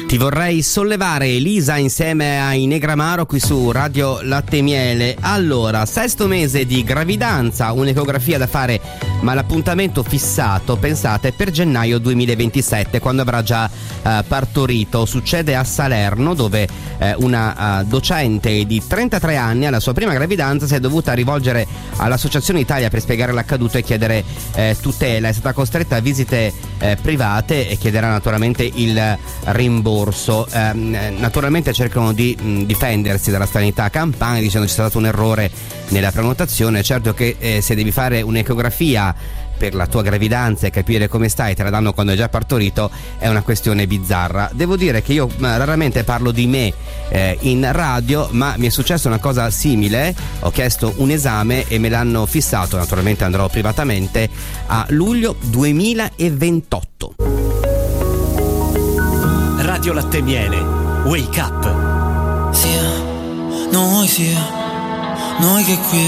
Ti vorrei sollevare, Elisa, insieme ai Negramaro qui su Radio Latte e Miele. Allora, 6° mese di gravidanza, un'ecografia da fare, ma l'appuntamento fissato, pensate, è per gennaio 2027, quando avrà già partorito. Succede a Salerno, dove una docente di 33 anni alla sua prima gravidanza si è dovuta rivolgere all'Associazione Italia per spiegare l'accaduto e chiedere tutela. È stata costretta a visite private e chiederà naturalmente il rimborso. Naturalmente cercano di difendersi dalla sanità campana dicendo c'è stato un errore nella prenotazione. Certo che se devi fare un'ecografia per la tua gravidanza e capire come stai, te la danno quando hai già partorito, è una questione bizzarra. Devo dire che io raramente parlo di me in radio, ma mi è successa una cosa simile. Ho chiesto un esame e me l'hanno fissato, naturalmente andrò privatamente, a luglio 2028. Radio Latte e Miele, Wake Up. Sia, noi che qui